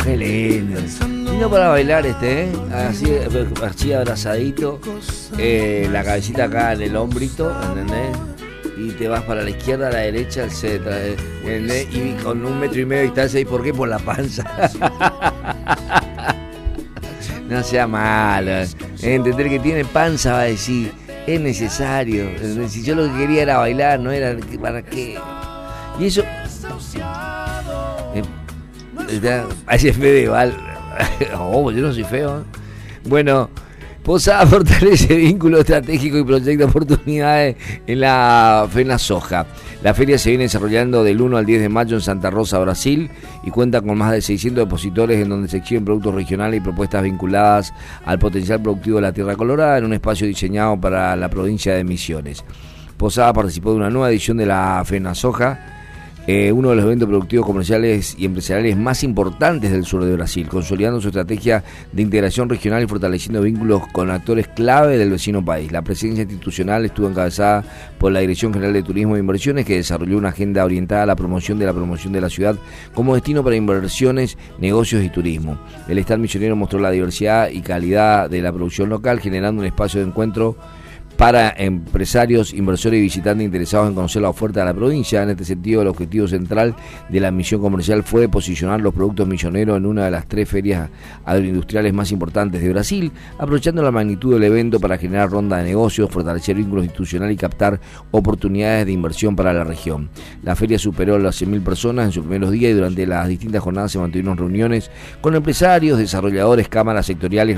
Qué lindo. Lindo para bailar así abrazadito, la cabecita acá en el hombrito, ¿entendés? Y te vas para la izquierda, a la derecha, etcétera, ¿entendés? Y con 1,5 metros de distancia. ¿Y por qué? Por la panza. No sea malo. Entender que tiene panza, va a decir, es necesario. Si yo lo que quería era bailar, no era para qué. Y eso. Ahí es Fedeval. Oh, yo no soy feo, ¿eh? Bueno, Posada fortalece vínculo estratégico y proyecta oportunidades en la FENASOJA. La feria se viene desarrollando del 1 al 10 de mayo en Santa Rosa, Brasil, y cuenta con más de 600 expositores en donde se exhiben productos regionales y propuestas vinculadas al potencial productivo de la Tierra Colorada en un espacio diseñado para la provincia de Misiones. Posada participó de una nueva edición de la FENASOJA, uno de los eventos productivos, comerciales y empresariales más importantes del sur de Brasil, consolidando su estrategia de integración regional y fortaleciendo vínculos con actores clave del vecino país. La presidencia institucional estuvo encabezada por la Dirección General de Turismo e Inversiones, que desarrolló una agenda orientada a la promoción de la ciudad como destino para inversiones, negocios y turismo. El stand misionero mostró la diversidad y calidad de la producción local, generando un espacio de encuentro para empresarios, inversores y visitantes interesados en conocer la oferta de la provincia. En este sentido, el objetivo central de la misión comercial fue posicionar los productos misioneros en una de las 3 ferias agroindustriales más importantes de Brasil, aprovechando la magnitud del evento para generar ronda de negocios, fortalecer vínculos institucionales y captar oportunidades de inversión para la región. La feria superó las 100.000 personas en sus primeros días y durante las distintas jornadas se mantuvieron reuniones con empresarios, desarrolladores, cámaras sectoriales,